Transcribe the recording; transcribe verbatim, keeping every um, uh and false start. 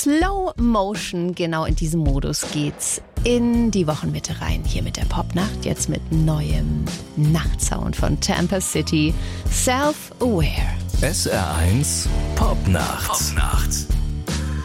Slow Motion, genau in diesem Modus geht's in die Wochenmitte rein. Hier mit der Popnacht, jetzt mit neuem Nachtsound von Tampa City, Self-Aware. S R eins Popnacht. Popnacht.